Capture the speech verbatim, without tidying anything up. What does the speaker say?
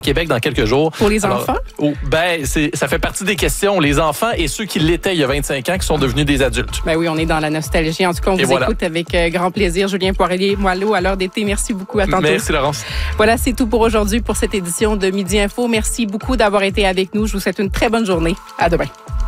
Québec dans quelques jours. Pour les Alors, enfants? Oh, ben, c'est, ça fait partie des questions. Les enfants et ceux qui l'étaient il y a vingt-cinq ans qui sont devenus des adultes. Ben oui, on est dans la nostalgie. En tout cas, on Et vous voilà. écoute avec euh, grand plaisir. Julien Poirier-Moileau, à l'heure d'été. Merci beaucoup. À tantôt. Merci, Laurence. Voilà, c'est tout pour aujourd'hui pour cette édition de Midi Info. Merci beaucoup d'avoir été avec nous. Je vous souhaite une très bonne journée. À demain.